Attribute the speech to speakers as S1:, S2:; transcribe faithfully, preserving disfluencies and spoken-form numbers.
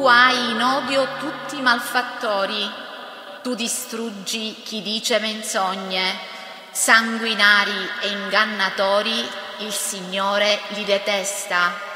S1: Tu hai in odio tutti i malfattori, tu distruggi chi dice menzogne, sanguinari e ingannatori, il Signore li detesta.